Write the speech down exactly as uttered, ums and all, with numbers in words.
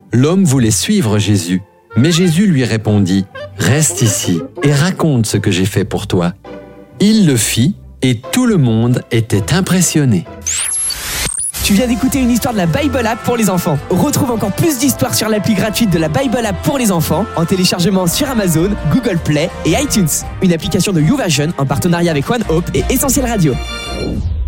L'homme voulait suivre Jésus, mais Jésus lui répondit « Reste ici et raconte ce que j'ai fait pour toi. » Il le fit et tout le monde était impressionné. Tu viens d'écouter une histoire de la Bible App pour les enfants. Retrouve encore plus d'histoires sur l'appli gratuite de la Bible App pour les enfants en téléchargement sur Amazon, Google Play et iTunes. Une application de YouVersion en partenariat avec One Hope et Essentiel Radio.